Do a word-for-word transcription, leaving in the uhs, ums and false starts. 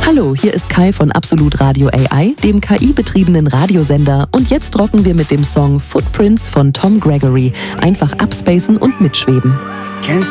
Hallo, hier ist Kai von Absolut Radio A I, dem K I-betriebenen Radiosender. Und jetzt rocken wir mit dem Song Footprints von Tom Gregory. Einfach abspacen und mitschweben.